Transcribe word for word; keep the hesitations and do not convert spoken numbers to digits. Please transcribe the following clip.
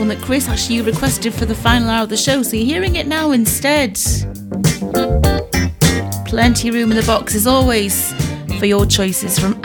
one that Chris actually requested for the final hour of the show, so you're hearing it now instead. Plenty of room in the box as always for your choices from